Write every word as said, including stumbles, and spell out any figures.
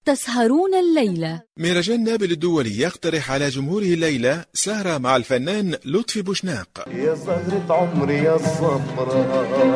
تسهرون الليلة. مهرجان نابل الدولي يقترح على جمهوره الليلة سهرة مع الفنان لطفي بوشناق. يا زهرة عمري يا الصبرة